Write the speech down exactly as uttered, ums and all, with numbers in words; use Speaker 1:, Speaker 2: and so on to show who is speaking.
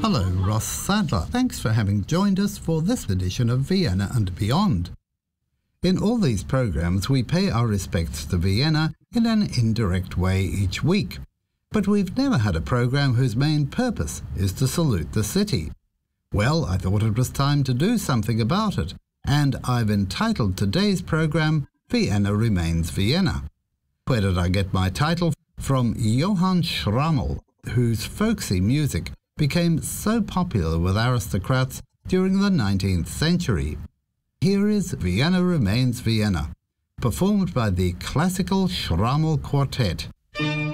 Speaker 1: Hello, Ross Sadler. Thanks for having joined us for this edition of Vienna and Beyond. In all these programs, we pay our respects to Vienna in an indirect way each week. But we've never had a program whose main purpose is to salute the city. Well, I thought it was time to do something about it, and I've entitled today's program Vienna Remains Vienna. Where did I get my title? From Johann Schrammel, whose folksy music became so popular with aristocrats during the nineteenth century. Here is Vienna Remains Vienna, performed by the Classical Schrammel Quartet.